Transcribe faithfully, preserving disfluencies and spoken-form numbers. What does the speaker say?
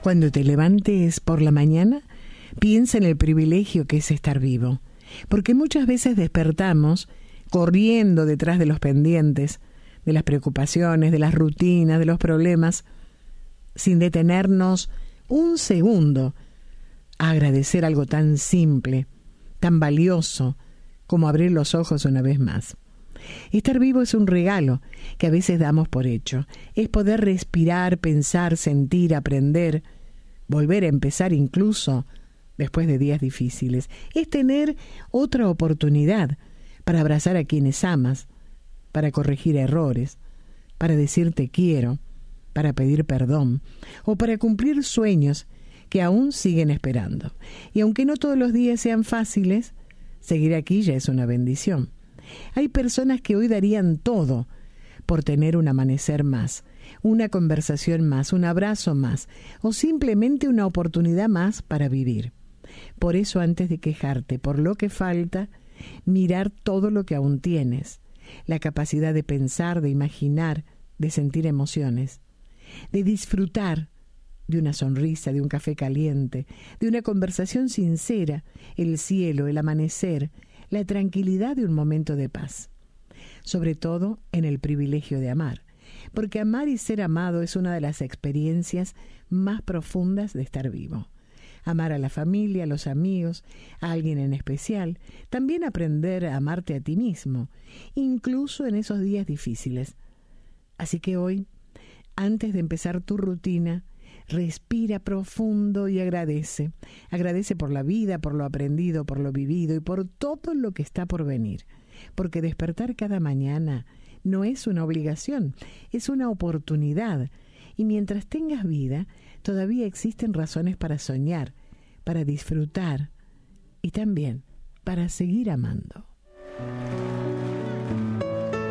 Cuando te levantes por la mañana, piensa en el privilegio que es estar vivo, porque muchas veces despertamos corriendo detrás de los pendientes, de las preocupaciones, de las rutinas, de los problemas, sin detenernos un segundo a agradecer algo tan simple, tan valioso como abrir los ojos una vez más. Estar vivo es un regalo que a veces damos por hecho. Es poder respirar, pensar, sentir, aprender, volver a empezar incluso después de días difíciles. Es tener otra oportunidad para abrazar a quienes amas, para corregir errores, para decir te quiero, para pedir perdón o para cumplir sueños que aún siguen esperando. Y aunque no todos los días sean fáciles, seguir aquí ya es una bendición. Hay personas que hoy darían todo por tener un amanecer más, una conversación más, un abrazo más o simplemente una oportunidad más para vivir. Por eso, antes de quejarte por lo que falta, mirar todo lo que aún tienes, la capacidad de pensar, de imaginar, de sentir emociones, de disfrutar de una sonrisa, de un café caliente, de una conversación sincera, el cielo, el amanecer, la tranquilidad de un momento de paz. Sobre todo en el privilegio de amar, porque amar y ser amado es una de las experiencias más profundas de estar vivo. Amar a la familia, a los amigos, a alguien en especial, también aprender a amarte a ti mismo, incluso en esos días difíciles. Así que hoy, antes de empezar tu rutina, respira profundo y agradece. Agradece por la vida, por lo aprendido, por lo vivido y por todo lo que está por venir. Porque despertar cada mañana no es una obligación, es una oportunidad. Y mientras tengas vida, todavía existen razones para soñar, para disfrutar y también para seguir amando.